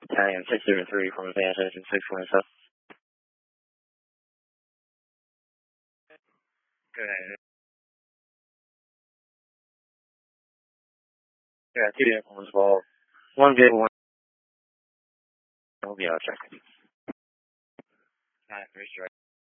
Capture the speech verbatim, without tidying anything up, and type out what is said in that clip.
Italian six zero three from advanced engine six one seven. Go ahead. Yeah, two uniforms involved. One good one. Will be out check. Nine three strike.